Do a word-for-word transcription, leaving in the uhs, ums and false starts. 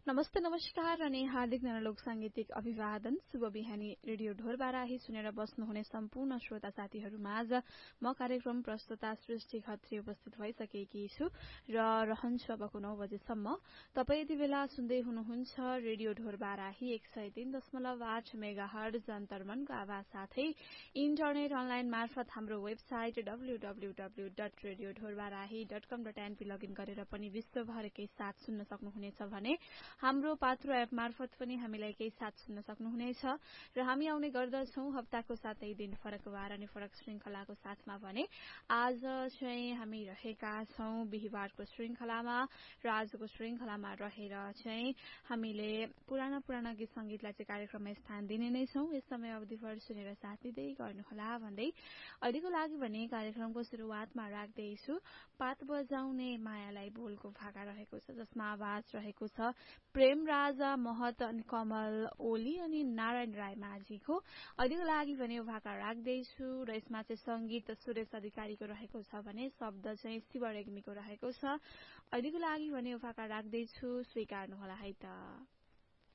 नमस्ते नमस्कार अनि हार्दिक नरलोक सांगीतिक अभिवादन शुभ बिहानी रेडियो ढोरबाराही सुनेर बस्नुहुने सम्पूर्ण श्रोता साथीहरूमाझ म कार्यक्रम प्रस्तुता सृष्टि खत्री उपस्थित भइसकेकी छु र रहन्छु अबको नौ बजेसम्म। तपाईँ यति बेला सुन्दै हुनुहुन्छ रेडियो ढोरबाराही एक सय तीन दशमलव आठ मेगा हर्ज अन्तर्मनको आवाज साथै इन्टरनेट अनलाइन मार्फत हाम्रो website W W W dot radio Dhorbarahi dot कम डट एनपी लगइन गरेर पनि विश्वभरकै साथ सुन्न सक्नुहुनेछ भने हाम्रो पात्रो एप मार्फत पनि हामीलाई केही साथ सुन्न सक्नुहुनेछ र हामी आउने गर्दछौं हप्ताको सातै दिन फरक वार अनि फरक श्रृंखलाको साथमा भने आज चाहिँ हामी रहेका छौं बिहीबारको श्रृंखलामा र आजको श्रृंखलामा रहेर चाहिँ हामीले पुराना पुराना गीत संगीतलाई चाहिँ कार्यक्रममा स्थान दिने नै छौं। यस समय अवधिभर सुनेर साथ दिँदै गर्नुहोला भन्दै अहिलेको लागि भने कार्यक्रमको सुरुवातमा राख्दैछु पात बजाउने मायालाई बोलको भाका रहेको छ जसमा आवाज रहेको छ प्रेम राजा महत अनि कमल ओली अनि नारायण राय माझीको। अहिलेको लागि भने यो भाका राख्दैछु र यसमा चाहिँ संगीत सुरेश अधिकारीको रहेको छ भने शब्द चाहिँ शिव रेग्मीको रहेको छ। अहिलेको लागि भने यो भाका राख्दैछु स्वीकार्नुहोला है त।